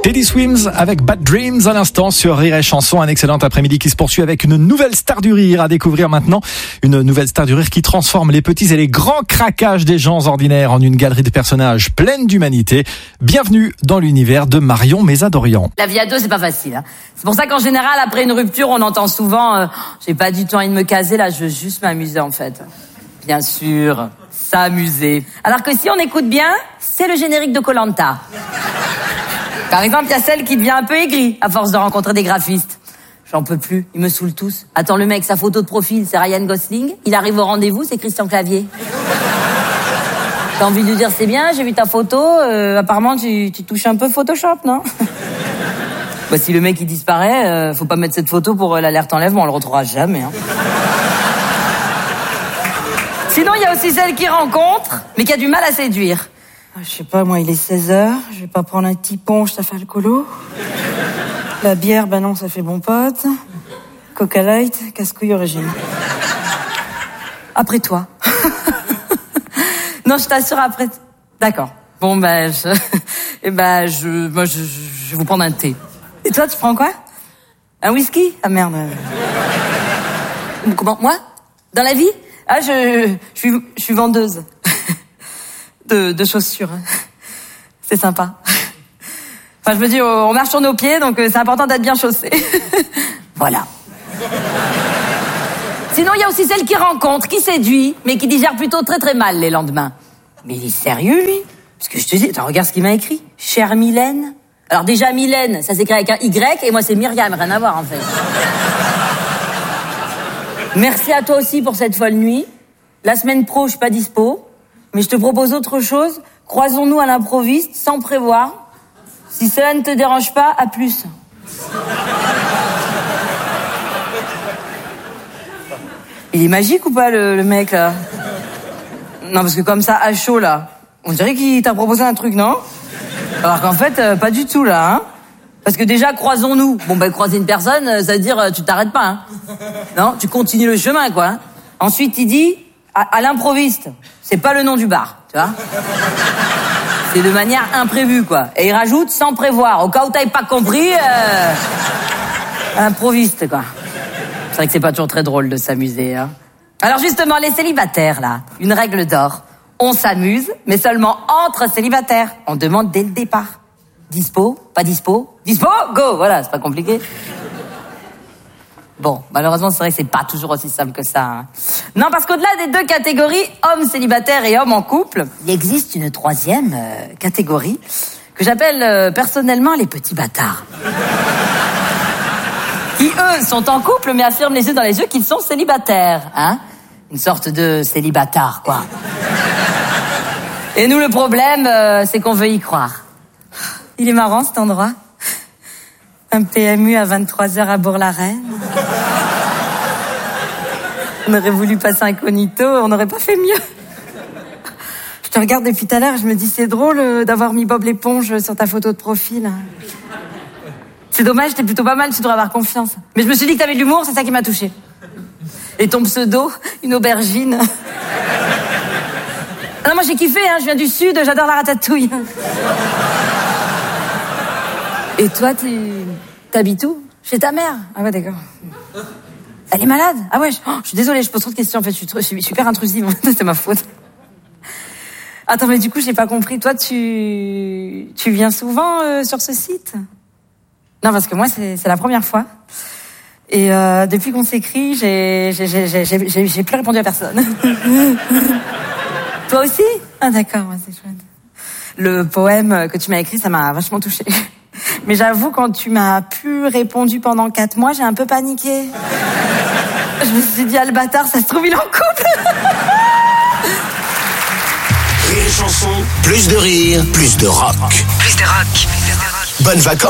Teddy Swims avec Bad Dreams à l'instant sur Rire et Chanson. Un excellent après-midi qui se poursuit avec une nouvelle star du rire à découvrir maintenant. Une nouvelle star du rire qui transforme les petits et les grands craquages des gens ordinaires en une galerie de personnages pleine d'humanité. Bienvenue dans l'univers de Marion Mézadorian. La vie à deux, c'est pas facile. Hein. C'est pour ça qu'en général, après une rupture, on entend souvent j'ai pas du tout envie de me caser, là, je veux juste m'amuser en fait. Bien sûr, s'amuser. Alors que si on écoute bien, c'est le générique de Koh-Lanta. Par exemple, il y a celle qui devient un peu aigrie à force de rencontrer des graphistes. J'en peux plus, ils me saoulent tous. Attends, le mec, sa photo de profil, c'est Ryan Gosling. Il arrive au rendez-vous, c'est Christian Clavier. T'as envie de lui dire, c'est bien, j'ai vu ta photo, apparemment tu touches un peu Photoshop, non? Bah, si le mec il disparaît, faut pas mettre cette photo pour l'alerte enlèvement, on le retrouvera jamais. Hein. Sinon, il y a aussi celle qui rencontre, mais qui a du mal à séduire. Je sais pas, moi, il est 16h, je vais pas prendre un petit punch, ça fait le colo. La bière, ben non, ça fait bon pote. Coca Light, casse-couille au régime. Après toi. Non, je t'assure après... D'accord. Bon, ben, je vais vous prendre un thé. Et toi, tu prends quoi? Un whisky? Ah merde. Comment? Moi? Dans la vie? Ah, je suis vendeuse. De chaussures. C'est sympa. Enfin, je me dis, on marche sur nos pieds, donc c'est important d'être bien chaussé. Voilà. Sinon, il y a aussi celle qui rencontre, qui séduit, mais qui digère plutôt très très mal les lendemains. Mais il est sérieux, lui? Parce que je te dis, attends, regarde ce qu'il m'a écrit. Chère Mylène. Alors déjà, Mylène, ça s'écrit avec un Y, et moi c'est Myriam, rien à voir en fait. Merci à toi aussi pour cette folle nuit. La semaine pro, je suis pas dispo. Mais je te propose autre chose. Croisons-nous à l'improviste, sans prévoir. Si cela ne te dérange pas, à plus. Il est magique ou pas, le mec, là? Non, parce que comme ça, à chaud, là, on dirait qu'il t'a proposé un truc, non? Alors qu'en fait, pas du tout, là, hein. Parce que déjà, croisons-nous. Bon, ben, croiser une personne, ça veut dire, tu t'arrêtes pas, hein. Non, tu continues le chemin, quoi. Hein. Ensuite, il dit, à l'improviste. C'est pas le nom du bar, tu vois. C'est de manière imprévue, quoi. Et il rajoute sans prévoir, au cas où t'avais pas compris, improviste, quoi. C'est vrai que c'est pas toujours très drôle de s'amuser, hein. Alors justement, les célibataires, là, une règle d'or. On s'amuse, mais seulement entre célibataires. On demande dès le départ. Dispo, pas dispo, dispo, go, voilà, c'est pas compliqué. Bon, malheureusement, c'est vrai que c'est pas toujours aussi simple que ça. Hein. Non, parce qu'au-delà des deux catégories, hommes célibataires et hommes en couple, il existe une troisième catégorie que j'appelle personnellement les petits bâtards. Qui, eux, sont en couple, mais affirment les yeux dans les yeux qu'ils sont célibataires. Hein, une sorte de célibatard, quoi. Et nous, le problème, c'est qu'on veut y croire. Il est marrant, cet endroit. Un PMU à 23h à Bourg-la-Reine. On aurait voulu passer incognito, on n'aurait pas fait mieux. Je te regarde depuis tout à l'heure et je me dis, c'est drôle d'avoir mis Bob l'éponge sur ta photo de profil. C'est dommage, t'es plutôt pas mal, tu devrais avoir confiance. Mais je me suis dit que t'avais de l'humour, c'est ça qui m'a touchée. Et ton pseudo, une aubergine. Non, moi j'ai kiffé, hein, je viens du sud, j'adore la ratatouille. Et toi, t'habites où? Chez ta mère? Ah ouais, d'accord. Elle est malade? Ah ouais, je suis désolée, je pose trop de questions, en fait, je suis super intrusive, c'est ma faute. Attends, mais du coup, j'ai pas compris, toi, tu viens souvent sur ce site? Non, parce que moi, c'est la première fois. Et depuis qu'on s'écrit, j'ai plus répondu à personne. Toi aussi? Ah d'accord, c'est chouette. Le poème que tu m'as écrit, ça m'a vachement touchée. Mais j'avoue, quand tu m'as plus répondu pendant 4 mois, j'ai un peu paniqué. Je me suis dit, ah le bâtard, ça se trouve, il est en couple. Rire et Chanson, plus de rire, plus de rock. Plus de rock. Bonnes vacances.